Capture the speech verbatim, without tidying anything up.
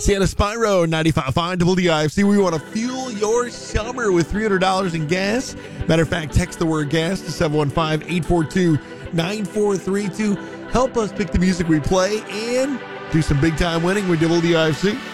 Santa Spyro, ninety-five point five W D I F C. We want to fuel your summer with three hundred dollars in gas. Matter of fact, text the word gas to seven one five, eight four two, nine four three two. Help us pick the music we play and do some big time winning with W D I F C.